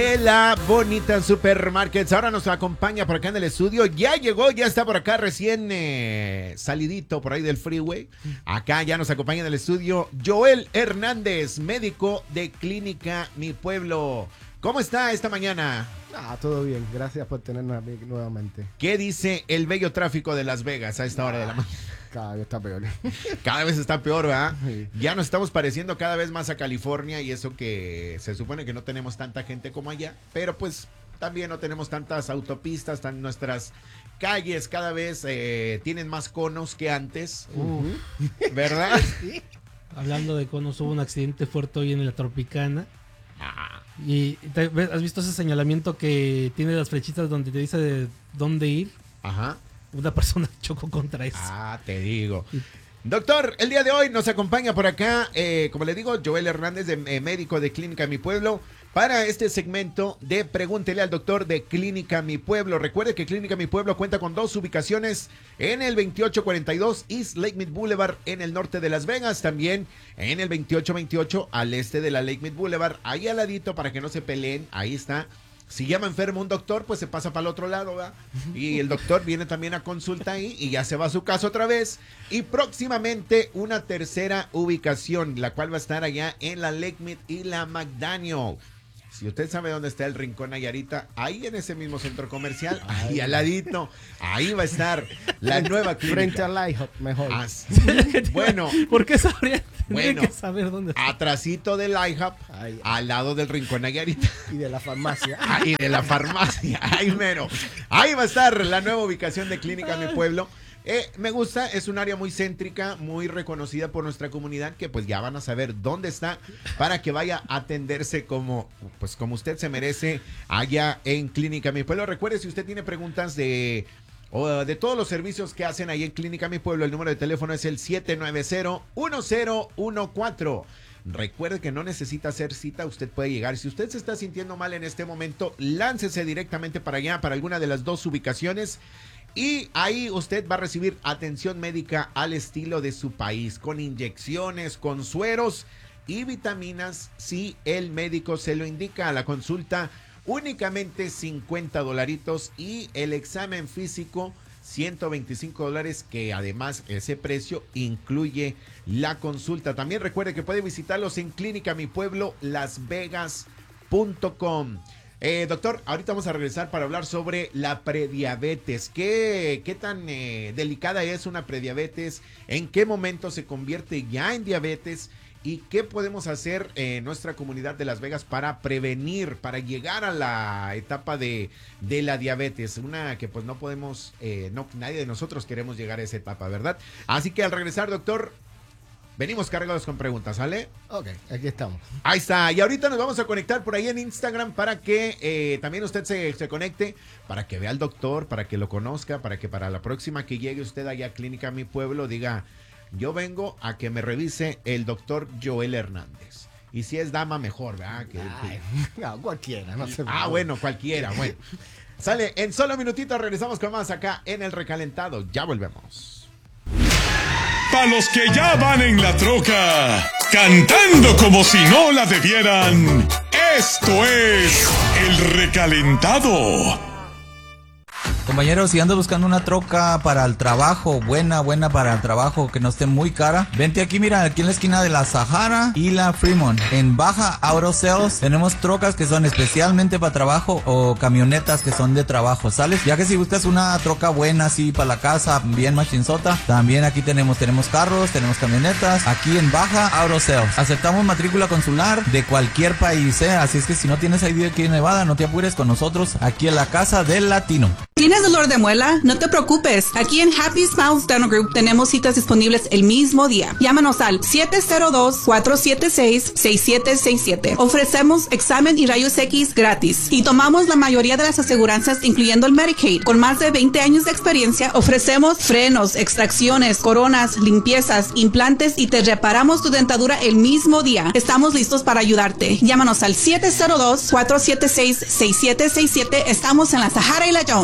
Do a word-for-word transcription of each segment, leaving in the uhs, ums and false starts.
La bonita Supermarkets ahora nos acompaña por acá en el estudio. Ya llegó, ya está por acá recién eh, salidito por ahí del freeway. Acá ya nos acompaña en el estudio Joel Hernández, médico de Clínica Mi Pueblo. ¿Cómo está esta mañana? Ah, todo bien, gracias por tenernos aquí nuevamente. ¿Qué dice el bello tráfico de Las Vegas a esta hora de la mañana? Cada vez está peor. Cada vez está peor, ¿verdad? Sí. Ya nos estamos pareciendo cada vez más a California y eso que se supone que no tenemos tanta gente como allá, pero pues también no tenemos tantas autopistas, tan nuestras calles cada vez eh, tienen más conos que antes, Uh, ¿verdad? sí. Hablando de conos, hubo un accidente fuerte hoy en la Tropicana. Ah, ¿Y te- has visto ese señalamiento que tiene las flechitas donde te dice de dónde ir? ajá. Una persona chocó contra eso. Ah, te digo. Doctor, el día de hoy nos acompaña por acá, eh, como le digo, Joel Hernández, de, eh, médico de Clínica Mi Pueblo, para este segmento de Pregúntele al Doctor de Clínica Mi Pueblo. Recuerde que Clínica Mi Pueblo cuenta con dos ubicaciones en el veintiocho cuarenta y dos East Lake Mead Boulevard en el norte de Las Vegas, también en el veintiocho veintiocho al este de la Lake Mead Boulevard, ahí al ladito para que no se peleen, ahí está. Si llama enfermo un doctor, pues se pasa para el otro lado, ¿verdad? Y el doctor viene también a consulta ahí y ya se va a su casa otra vez. Y próximamente una tercera ubicación, la cual va a estar allá en la Lake Mead y la McDaniel. Si usted sabe dónde está el Rincón Nayarita, ahí en ese mismo centro comercial, ahí al ladito, ahí va a estar la nueva clínica. Frente al IHOP, mejor. Ah, bueno, ¿Por qué sabría? Tendría Bueno. que saber dónde está. atrasito del IHOP, Ay, ay. al lado del Rincón Nayarita. Y de la farmacia. Ahí de la farmacia, ahí mero. Ahí va a estar la nueva ubicación de Clínica Mi Pueblo. Eh, me gusta, es un área muy céntrica, muy reconocida por nuestra comunidad, que pues ya van a saber dónde está para que vaya a atenderse como, pues como usted se merece allá en Clínica Mi Pueblo. Recuerde, si usted tiene preguntas de, o de todos los servicios que hacen ahí en Clínica Mi Pueblo, el número de teléfono es el siete nueve cero, uno cero uno cuatro. Recuerde que no necesita hacer cita, usted puede llegar. Si usted se está sintiendo mal en este momento, láncese directamente para allá, para alguna de las dos ubicaciones. Y ahí usted va a recibir atención médica al estilo de su país, con inyecciones, con sueros y vitaminas, si el médico se lo indica. A la consulta únicamente cincuenta dolaritos y el examen físico ciento veinticinco dólares, que además ese precio incluye la consulta. También recuerde que puede visitarlos en Clínica Mi Pueblo, las vegas punto com. Eh, doctor, ahorita vamos a regresar para hablar sobre la prediabetes. ¿Qué, qué tan eh, delicada es una prediabetes? ¿En qué momento se convierte ya en diabetes? ¿Y qué podemos hacer en nuestra comunidad de Las Vegas para prevenir, para llegar a la etapa de, de la diabetes? Una que pues no podemos, eh, no, nadie de nosotros queremos llegar a esa etapa, ¿verdad? Así que al regresar, doctor, venimos cargados con preguntas, ¿sale? Ok, aquí estamos. Ahí está, y ahorita nos vamos a conectar por ahí en Instagram para que eh, también usted se, se conecte, para que vea al doctor, para que lo conozca, para que para la próxima que llegue usted allá a Clínica Mi Pueblo diga, yo vengo a que me revise el doctor Joel Hernández. Y si es dama, mejor, ¿verdad? Que, Ay, no, cualquiera, no se ah, bueno, cualquiera, bueno. Sale, en solo minutitos regresamos con más acá en El Recalentado. Ya volvemos. Para los que ya van en la troca, cantando como si no la debieran, esto es El Recalentado. Compañeros, si andas buscando una troca para el trabajo, buena, buena para el trabajo, que no esté muy cara, vente aquí, mira, aquí en la esquina de la Sahara y la Fremont. En Baja Auto Sales tenemos trocas que son especialmente para trabajo o camionetas que son de trabajo, ¿sales? Ya que si buscas una troca buena así para la casa, bien machinzota, también aquí tenemos, tenemos carros, tenemos camionetas, aquí en Baja Auto Sales. Aceptamos matrícula consular de cualquier país, ¿eh? Así es que si no tienes I D aquí en Nevada, no te apures con nosotros aquí en la Casa del Latino. ¿Tienes dolor de muela? No te preocupes. Aquí en Happy Smiles Dental Group tenemos citas disponibles el mismo día. Llámanos al siete cero dos, cuatro siete seis, seis siete seis siete. Ofrecemos examen y rayos X gratis. Y tomamos la mayoría de las aseguranzas, incluyendo el Medicaid. Con más de veinte años de experiencia, ofrecemos frenos, extracciones, coronas, limpiezas, implantes y te reparamos tu dentadura el mismo día. Estamos listos para ayudarte. Llámanos al siete cero dos, cuatro siete seis, seis siete seis siete. Estamos en la Sahara y la Jones.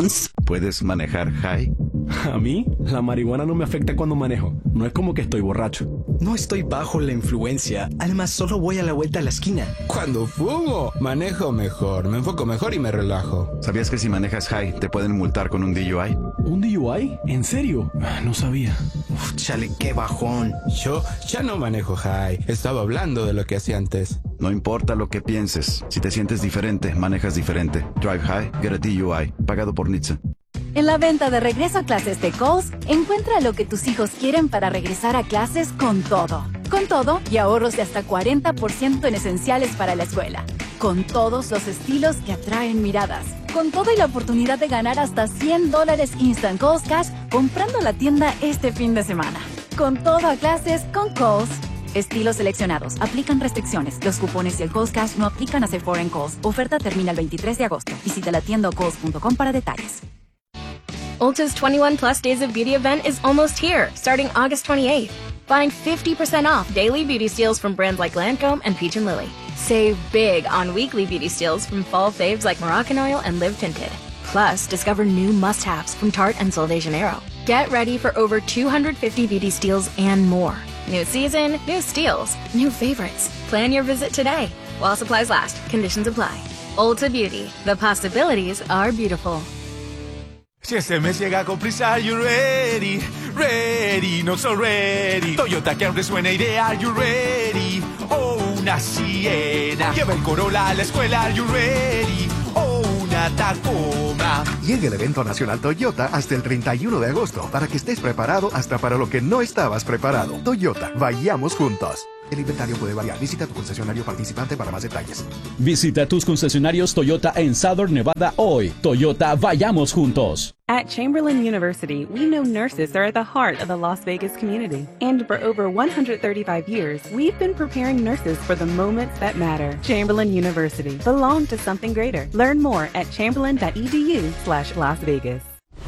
¿Puedes manejar high? A mí, la marihuana no me afecta cuando manejo. No es como que estoy borracho. No estoy bajo la influencia. Además, solo voy a la vuelta a la esquina. Cuando fumo, manejo mejor, me enfoco mejor y me relajo. ¿Sabías que si manejas high te pueden multar con un D U I? ¿Un D U I? ¿En serio? No sabía. Uf, chale, qué bajón. Yo ya no manejo high. Estaba hablando de lo que hacía antes. No importa lo que pienses. Si te sientes diferente, manejas diferente. Drive high, get a D U I. Pagado por N H T S A. En la venta de regreso a clases de Kohl's, encuentra lo que tus hijos quieren para regresar a clases con todo. Con todo y ahorros de hasta cuarenta por ciento en esenciales para la escuela. Con todos los estilos que atraen miradas. Con todo y la oportunidad de ganar hasta cien dólares Instant Kohl's Cash comprando la tienda este fin de semana. Con todo a clases con Kohl's. Estilos seleccionados. Aplican restricciones. Los cupones y el Kohl's Cash no aplican a Sephora en Kohl's. Oferta termina el veintitrés de agosto. Visita la tienda o kohls punto com para detalles. Ulta's twenty-one plus days of beauty event is almost here, starting August twenty-eighth. Find fifty percent off daily beauty steals from brands like Lancome and Peach and Lily. Save big on weekly beauty steals from fall faves like Moroccan Oil and Live Tinted. Plus, discover new must-haves from Tarte and Sol de Janeiro. Get ready for over two hundred fifty beauty steals and more. New season, new steals, new favorites. Plan your visit today. While supplies last, conditions apply. Ulta Beauty, the possibilities are beautiful. Si este mes llega con prisa, are you ready? Ready, not so ready. Toyota que aún resuena idea, are you ready? Oh, una Siena. Lleva el Corolla a la escuela, are you ready? Oh, una Tacoma. Llega el evento nacional Toyota hasta el treinta y uno de agosto para que estés preparado hasta para lo que no estabas preparado. Toyota, vayamos juntos. El inventario puede variar. Visita tu concesionario participante para más detalles. Visita tus concesionarios Toyota en Southern Nevada hoy. Toyota, vayamos juntos. At Chamberlain University, we know nurses are at the heart of the Las Vegas community. And for over one hundred thirty-five years, we've been preparing nurses for the moments that matter. Chamberlain University. Belong to something greater. Learn more at chamberlain.edu slash Las Vegas.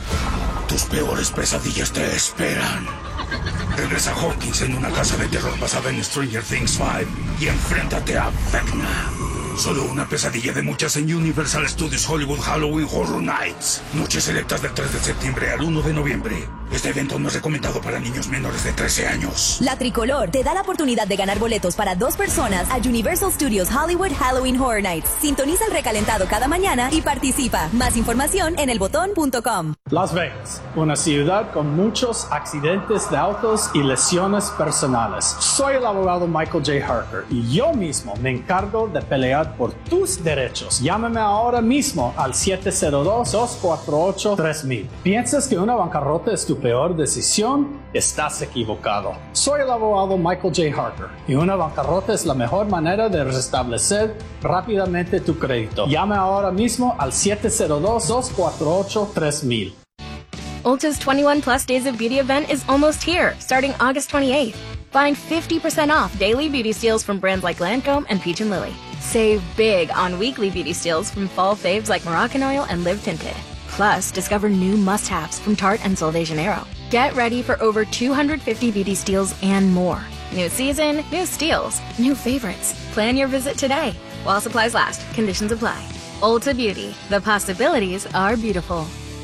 Tus peores pesadillas te esperan. Regresa Hawkins en una casa de terror basada en Stranger Things cinco y enfréntate a Vecna. Solo una pesadilla de muchas en Universal Studios Hollywood Halloween Horror Nights. Noches selectas del tres de septiembre al uno de noviembre. Este evento no es recomendado para niños menores de trece años. La Tricolor te da la oportunidad de ganar boletos para dos personas a Universal Studios Hollywood Halloween Horror Nights. Sintoniza el recalentado cada mañana y participa. Más información en el botón punto com. Las Vegas, una ciudad con muchos accidentes de autos y lesiones personales. Soy el abogado Michael J. Harker y yo mismo me encargo de pelear por tus derechos. Llámame ahora mismo al siete cero dos, dos cuatro ocho, tres mil. ¿Piensas que una bancarrota es tu peor decisión? Estás equivocado. Soy el abogado Michael J. Harker y una bancarrota es la mejor manera de restablecer rápidamente tu crédito. Llame ahora mismo al siete cero dos, dos cuatro ocho, tres mil. Ulta's twenty-one plus days of beauty event is almost here, starting August twenty-eighth. Find fifty percent off daily beauty steals from brands like Lancome and Peach and Lily. Save big on weekly beauty steals from fall faves like Moroccan Oil and Live Tinted. Plus, discover new must-haves from Tarte and Sol de Janeiro. Get ready for over two hundred fifty beauty steals and more. New season, new steals, new favorites. Plan your visit today. While supplies last, conditions apply. Ulta Beauty, the possibilities are beautiful.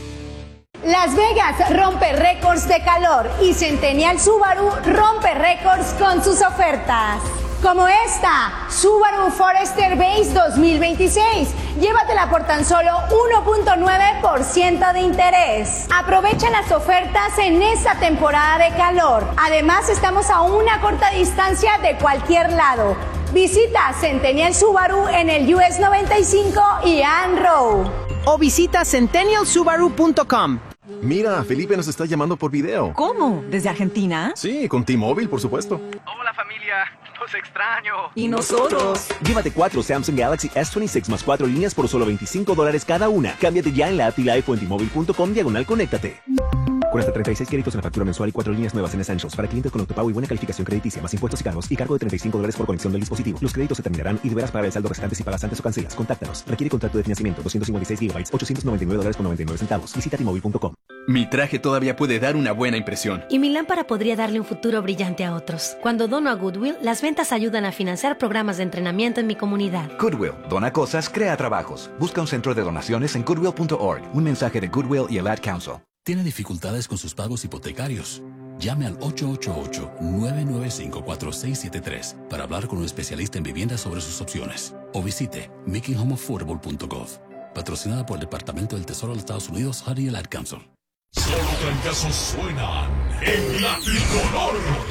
Las Vegas rompe récords de calor y Centennial Subaru rompe récords con sus ofertas. Como esta, Subaru Forester Base dos mil veintiséis. Llévatela por tan solo uno punto nueve por ciento de interés. Aprovecha las ofertas en esta temporada de calor. Además, estamos a una corta distancia de cualquier lado. Visita Centennial Subaru en el U S noventa y cinco y Ann Row. O visita centennial subaru punto com. Mira, Felipe nos está llamando por video. ¿Cómo? ¿Desde Argentina? Sí, con T-Mobile, por supuesto. Hola familia, los extraño. ¿Y nosotros? Llévate cuatro Samsung Galaxy S veintiséis más cuatro líneas por solo veinticinco dólares cada una. Cámbiate ya en la app T-Life o en T-Mobile punto com diagonal conéctate. Con hasta treinta y seis créditos en la factura mensual y cuatro líneas nuevas en Essentials para clientes con autopago y buena calificación crediticia, más impuestos y cargos y cargo de treinta y cinco dólares por conexión del dispositivo. Los créditos se terminarán y deberás pagar el saldo restante si pagas antes o cancelas. Contáctanos. Requiere contrato de financiamiento doscientos cincuenta y seis gigabytes, ochocientos noventa y nueve dólares con noventa y nueve centavos. Visita T Mobile punto com. Mi traje todavía puede dar una buena impresión. Y mi lámpara podría darle un futuro brillante a otros. Cuando dono a Goodwill, las ventas ayudan a financiar programas de entrenamiento en mi comunidad. Goodwill, dona cosas, crea trabajos. Busca un centro de donaciones en goodwill punto org. Un mensaje de Goodwill y el Ad Council. ¿Tiene dificultades con sus pagos hipotecarios? Llame al ocho ocho ocho, nueve nueve cinco, cuatro seis siete tres para hablar con un especialista en vivienda sobre sus opciones. O visite making home affordable punto gov. Patrocinada por el Departamento del Tesoro de los Estados Unidos y el Ad Council. Solo trancazos suenan en la tricolor.